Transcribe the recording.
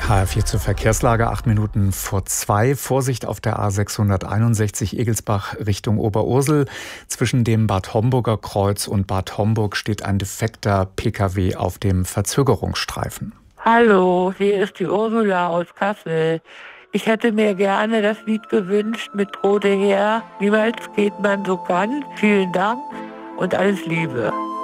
HR4 zur Verkehrslage, 8 Minuten vor 2. Vorsicht auf der A661 Egelsbach Richtung Oberursel. Zwischen dem Bad Homburger Kreuz und Bad Homburg steht ein defekter Pkw auf dem Verzögerungsstreifen. Hallo, hier ist die Ursula aus Kassel. Ich hätte mir gerne das Lied gewünscht mit Rote Heer. Niemals geht man so ganz. Vielen Dank und alles Liebe.